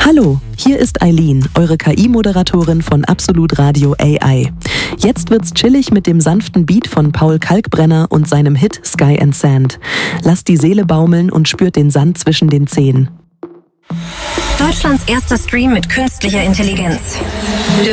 Hallo, hier ist Eileen, eure KI-Moderatorin von Absolut Radio AI. Jetzt wird's chillig mit dem sanften Beat von Paul Kalkbrenner und seinem Hit Sky and Sand. Lasst die Seele baumeln und spürt den Sand zwischen den Zehen. Deutschlands erster Stream mit künstlicher Intelligenz.